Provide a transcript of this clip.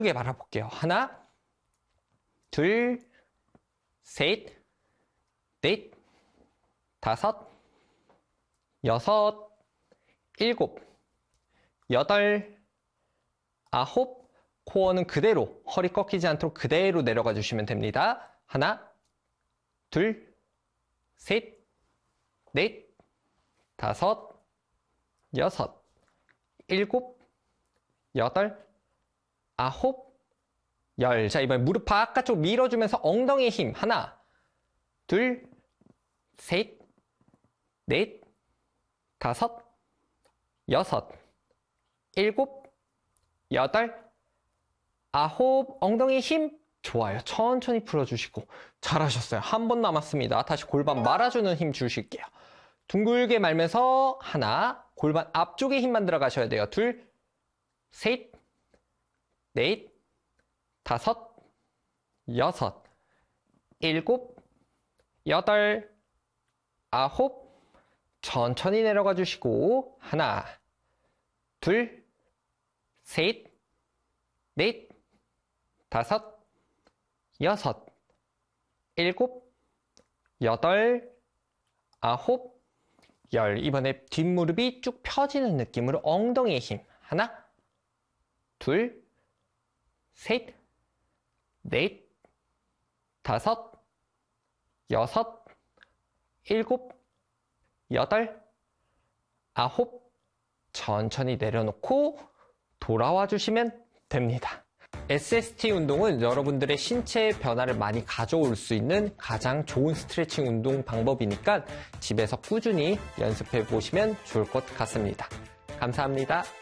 크게 말아볼게요. 하나, 둘, 셋, 넷, 다섯, 여섯, 일곱, 여덟, 아홉. 코어는 그대로 허리 꺾이지 않도록 그대로 내려가 주시면 됩니다. 하나, 둘, 셋, 넷, 다섯, 여섯, 일곱, 여덟, 아홉, 열. 자, 이번에 무릎 바깥쪽 밀어주면서 엉덩이에 힘. 하나, 둘, 셋, 넷, 다섯, 여섯, 일곱, 여덟, 아홉. 엉덩이에 힘. 좋아요. 천천히 풀어주시고 잘하셨어요. 한 번 남았습니다. 다시 골반 말아주는 힘 주실게요. 둥글게 말면서 하나, 골반 앞쪽에 힘만 들어가셔야 돼요. 둘, 셋, 넷, 다섯, 여섯, 일곱, 여덟, 아홉. 천천히 내려가 주시고 하나, 둘, 셋, 넷, 다섯, 여섯, 일곱, 여덟, 아홉, 열. 이번에 뒷무릎이 쭉 펴지는 느낌으로 엉덩이에 힘. 하나, 둘, 셋, 넷, 다섯, 여섯, 일곱, 여덟, 아홉. 천천히 내려놓고 돌아와 주시면 됩니다. SST 운동은 여러분들의 신체의 변화를 많이 가져올 수 있는 가장 좋은 스트레칭 운동 방법이니까 집에서 꾸준히 연습해 보시면 좋을 것 같습니다. 감사합니다.